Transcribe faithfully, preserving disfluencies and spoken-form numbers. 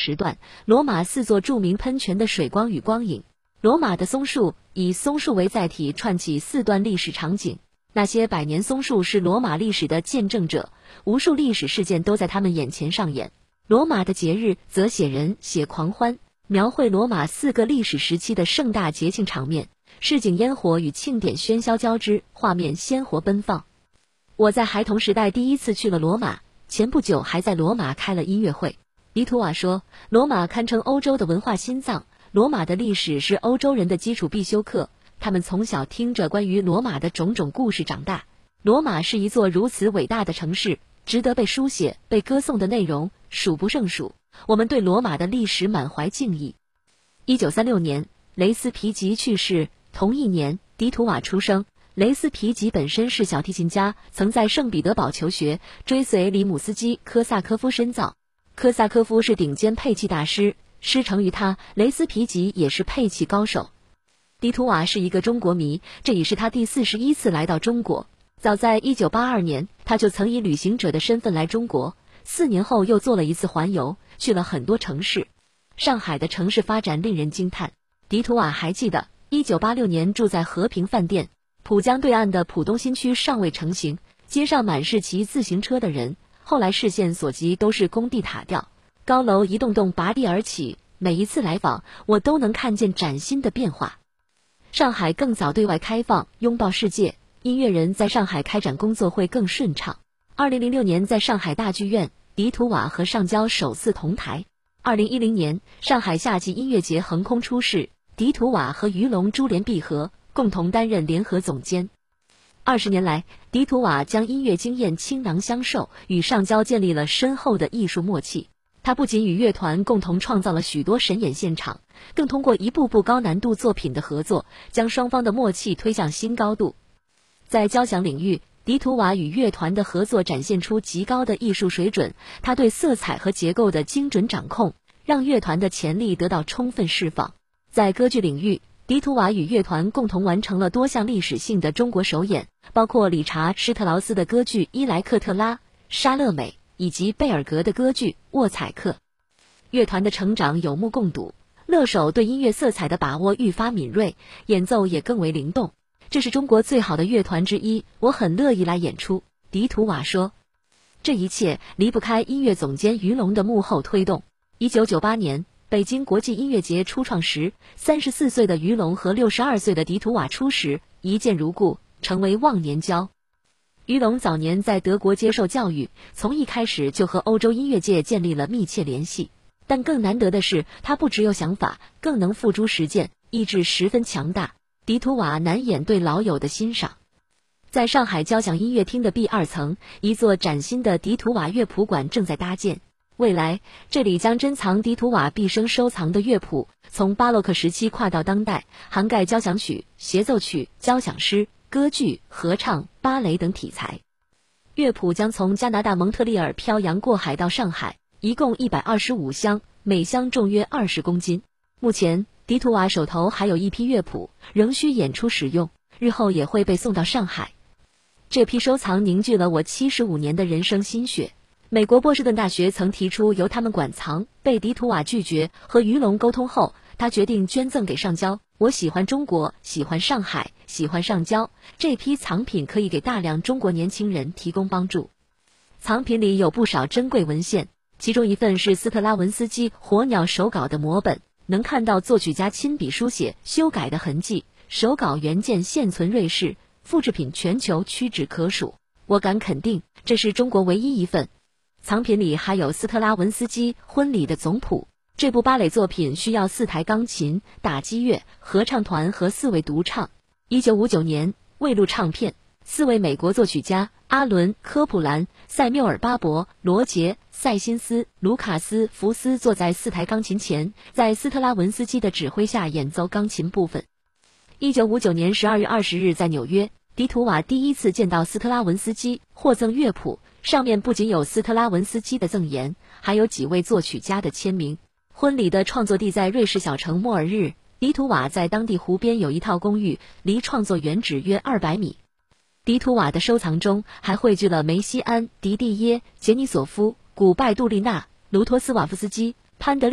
时段，罗马四座著名喷泉的水光与光影。罗马的松树以松树为载体串起四段历史场景，那些百年松树是罗马历史的见证者，无数历史事件都在他们眼前上演。罗马的节日则写人写狂欢，描绘罗马四个历史时期的盛大节庆场面，市井烟火与庆典喧嚣交织，画面鲜活奔放。我在孩童时代第一次去了罗马，前不久还在罗马开了音乐会。迪图瓦说，罗马堪称欧洲的文化心脏，罗马的历史是欧洲人的基础必修课，他们从小听着关于罗马的种种故事长大。罗马是一座如此伟大的城市，值得被书写、被歌颂的内容数不胜数，我们对罗马的历史满怀敬意。一九三六年，雷斯皮吉去世，同一年，迪图瓦出生。雷斯皮吉本身是小提琴家，曾在圣彼得堡求学，追随里姆斯基、科萨科夫深造。科萨科夫是顶尖配器大师，师承于他，雷斯皮吉也是配器高手。迪图瓦是一个中国迷，这已是他第四十一次来到中国。早在一九八二年，他就曾以旅行者的身份来中国，四年后又做了一次环游，去了很多城市。上海的城市发展令人惊叹。迪图瓦还记得，一九八六年住在和平饭店，浦江对岸的浦东新区尚未成型，街上满是骑自行车的人，后来视线所及都是工地塔吊，高楼一栋栋拔地而起，每一次来访，我都能看见崭新的变化。上海更早对外开放，拥抱世界，音乐人在上海开展工作会更顺畅。二零零六年在上海大剧院，迪图瓦和上交首次同台。二零一零年，上海夏季音乐节横空出世，迪图瓦和于龙珠联璧合，共同担任联合总监。二十年来，迪图瓦将音乐经验倾囊相授，与上交建立了深厚的艺术默契。他不仅与乐团共同创造了许多神演现场，更通过一部部高难度作品的合作，将双方的默契推向新高度。在交响领域，迪图瓦与乐团的合作展现出极高的艺术水准，他对色彩和结构的精准掌控，让乐团的潜力得到充分释放。在歌剧领域，迪图瓦与乐团共同完成了多项历史性的中国首演，包括理查施特劳斯的歌剧《伊莱克特拉》、莎乐美以及贝尔格的歌剧《沃采克》。乐团的成长有目共睹，乐手对音乐色彩的把握愈发敏锐，演奏也更为灵动。这是中国最好的乐团之一，我很乐意来演出。迪图瓦说，这一切离不开音乐总监于龙的幕后推动。一九九八年，北京国际音乐节初创时，三十四岁的于龙和六十二岁的迪图瓦初识，一见如故，成为忘年交。于龙早年在德国接受教育，从一开始就和欧洲音乐界建立了密切联系。但更难得的是，他不只有想法，更能付诸实践，意志十分强大。迪图瓦难掩对老友的欣赏。在上海交响音乐厅的 B 二层，一座崭新的迪图瓦乐谱馆正在搭建。未来，这里将珍藏迪图瓦毕生收藏的乐谱，从巴洛克时期跨到当代，涵盖交响曲、协奏曲、交响诗、歌剧、合唱、芭蕾等题材。乐谱将从加拿大蒙特利尔漂洋过海到上海，一共一百二十五箱，每箱重约二十公斤。目前，迪图瓦手头还有一批乐谱，仍需演出使用，日后也会被送到上海。这批收藏凝聚了我七十五年的人生心血。美国波士顿大学曾提出由他们馆藏，被迪图瓦拒绝，和于龙沟通后，他决定捐赠给上交。我喜欢中国，喜欢上海，喜欢上交，这批藏品可以给大量中国年轻人提供帮助。藏品里有不少珍贵文献，其中一份是斯特拉文斯基《火鸟》手稿的摹本，能看到作曲家亲笔书写、修改的痕迹，手稿原件现存瑞士，复制品全球屈指可数。我敢肯定，这是中国唯一一份。藏品里还有斯特拉文斯基《婚礼》的总谱。这部芭蕾作品需要四台钢琴、打击乐、合唱团和四位独唱。一九五九年，未录唱片，四位美国作曲家阿伦·科普兰、塞缪尔·巴伯、罗杰·塞辛斯、卢卡斯·福斯坐在四台钢琴前，在斯特拉文斯基的指挥下演奏钢琴部分。一九五九年十二月二十日，在纽约，迪图瓦第一次见到斯特拉文斯基，获赠乐谱，上面不仅有斯特拉文斯基的赠言，还有几位作曲家的签名。婚礼的创作地在瑞士小城莫尔日，迪图瓦在当地湖边有一套公寓，离创作原址约二百米。迪图瓦的收藏中还汇聚了梅西安、迪蒂耶、杰尼索夫、古拜杜利纳、卢托斯瓦夫斯基、潘德